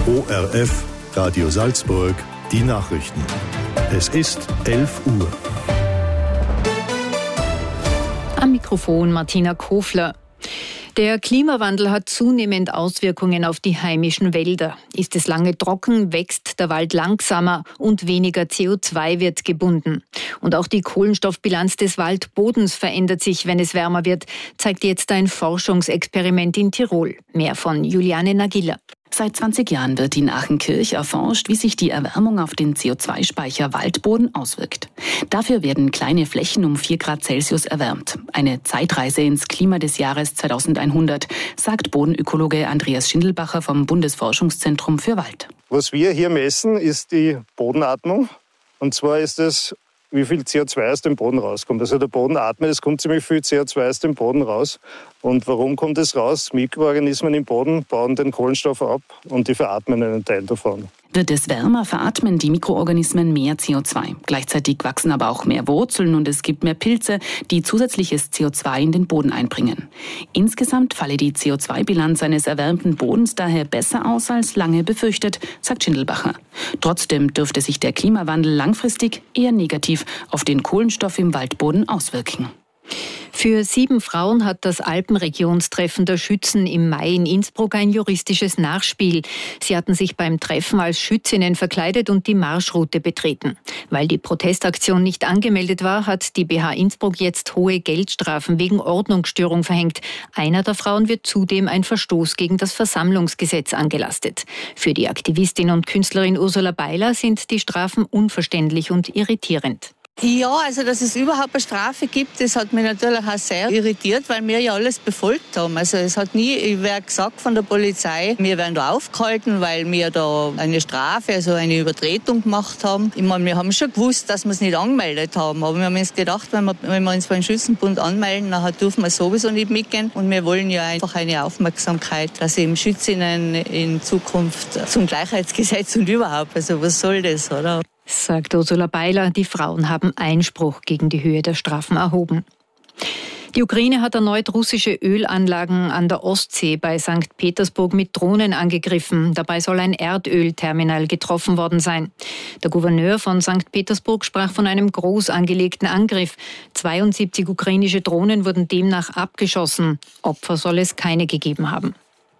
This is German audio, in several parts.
ORF, Radio Salzburg, die Nachrichten. Es ist 11 Uhr. Am Mikrofon Martina Kofler. Der Klimawandel hat zunehmend Auswirkungen auf die heimischen Wälder. Ist es lange trocken, wächst der Wald langsamer und weniger CO2 wird gebunden. Und auch die Kohlenstoffbilanz des Waldbodens verändert sich, wenn es wärmer wird, zeigt jetzt ein Forschungsexperiment in Tirol. Mehr von Juliane Nagilla. Seit 20 Jahren wird in Achenkirch erforscht, wie sich die Erwärmung auf den CO2-Speicher Waldboden auswirkt. Dafür werden kleine Flächen um 4 Grad Celsius erwärmt. Eine Zeitreise ins Klima des Jahres 2100, sagt Bodenökologe Andreas Schindelbacher vom Bundesforschungszentrum für Wald. Was wir hier messen, ist die Bodenatmung. Und zwar ist es, wie viel CO2 aus dem Boden rauskommt. Also der Boden atmet, es kommt ziemlich viel CO2 aus dem Boden raus. Und warum kommt es raus? Mikroorganismen im Boden bauen den Kohlenstoff ab und die veratmen einen Teil davon. Wird es wärmer, veratmen die Mikroorganismen mehr CO2. Gleichzeitig wachsen aber auch mehr Wurzeln und es gibt mehr Pilze, die zusätzliches CO2 in den Boden einbringen. Insgesamt falle die CO2-Bilanz eines erwärmten Bodens daher besser aus als lange befürchtet, sagt Schindelbacher. Trotzdem dürfte sich der Klimawandel langfristig eher negativ auf den Kohlenstoff im Waldboden auswirken. Für 7 Frauen hat das Alpenregionstreffen der Schützen im Mai in Innsbruck ein juristisches Nachspiel. Sie hatten sich beim Treffen als Schützinnen verkleidet und die Marschroute betreten. Weil die Protestaktion nicht angemeldet war, hat die BH Innsbruck jetzt hohe Geldstrafen wegen Ordnungsstörung verhängt. Einer der Frauen wird zudem ein Verstoß gegen das Versammlungsgesetz angelastet. Für die Aktivistin und Künstlerin Ursula Beiler sind die Strafen unverständlich und irritierend. Ja, also dass es überhaupt eine Strafe gibt, das hat mich natürlich auch sehr irritiert, weil wir ja alles befolgt haben. Also es hat nie wer gesagt von der Polizei, wir werden da aufgehalten, weil wir da eine Strafe, also eine Übertretung gemacht haben. Ich meine, wir haben schon gewusst, dass wir es nicht angemeldet haben, aber wir haben uns gedacht, wenn wir uns beim Schützenbund anmelden, dann dürfen wir sowieso nicht mitgehen. Und wir wollen ja einfach eine Aufmerksamkeit, dass eben Schützinnen in Zukunft zum Gleichheitsgesetz und überhaupt, also was soll das, oder? Sagt Ursula Beiler, die Frauen haben Einspruch gegen die Höhe der Strafen erhoben. Die Ukraine hat erneut russische Ölanlagen an der Ostsee bei St. Petersburg mit Drohnen angegriffen. Dabei soll ein Erdölterminal getroffen worden sein. Der Gouverneur von St. Petersburg sprach von einem groß angelegten Angriff. 72 ukrainische Drohnen wurden demnach abgeschossen. Opfer soll es keine gegeben haben.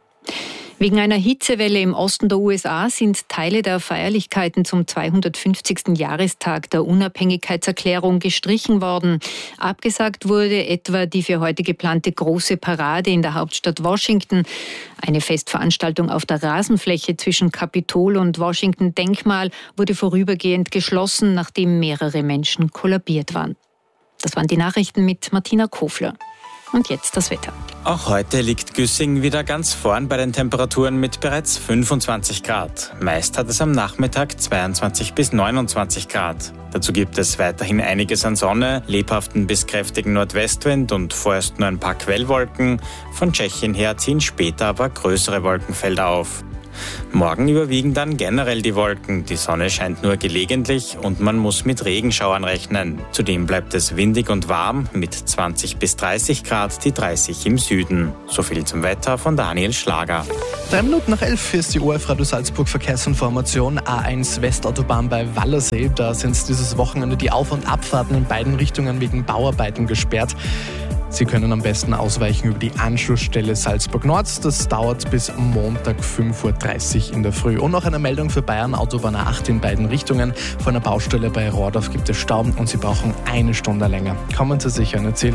Wegen einer Hitzewelle im Osten der USA sind Teile der Feierlichkeiten zum 250. Jahrestag der Unabhängigkeitserklärung gestrichen worden. Abgesagt wurde etwa die für heute geplante große Parade in der Hauptstadt Washington. Eine Festveranstaltung auf der Rasenfläche zwischen Kapitol und Washington-Denkmal wurde vorübergehend geschlossen, nachdem mehrere Menschen kollabiert waren. Das waren die Nachrichten mit Martina Kofler. Und jetzt das Wetter. Auch heute liegt Güssing wieder ganz vorn bei den Temperaturen mit bereits 25 Grad. Meist hat es am Nachmittag 22 bis 29 Grad. Dazu gibt es weiterhin einiges an Sonne, lebhaften bis kräftigen Nordwestwind und vorerst nur ein paar Quellwolken. Von Tschechien her ziehen später aber größere Wolkenfelder auf. Morgen überwiegen dann generell die Wolken. Die Sonne scheint nur gelegentlich und man muss mit Regenschauern rechnen. Zudem bleibt es windig und warm mit 20 bis 30 Grad, die 30 im Süden. So viel zum Wetter von Daniel Schlager. 3 Minuten nach 11 ist die ORF Radio Salzburg Verkehrsinformation. A1 Westautobahn bei Wallersee. Da sind dieses Wochenende die Auf- und Abfahrten in beiden Richtungen wegen Bauarbeiten gesperrt. Sie können am besten ausweichen über die Anschlussstelle Salzburg Nord. Das dauert bis Montag 5.30 Uhr in der Früh. Und noch eine Meldung für Bayern, Autobahn 8 in beiden Richtungen. Vor einer Baustelle bei Rohrdorf gibt es Stau und Sie brauchen 1 Stunde länger. Kommen Sie sich an Ziel.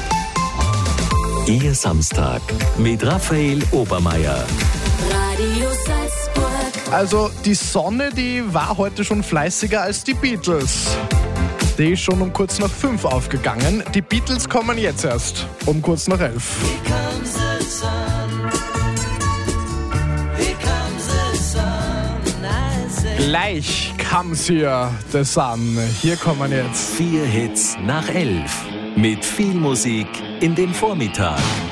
Ihr Samstag mit Raphael Obermeier. Radio Salzburg. Also die Sonne, die war heute schon fleißiger als die Beatles. Die ist schon um kurz nach 5 aufgegangen. Die Beatles kommen jetzt erst um kurz nach 11. Gleich comes here the sun. Hier kommen jetzt 4 Hits nach 11. Mit viel Musik in den Vormittag.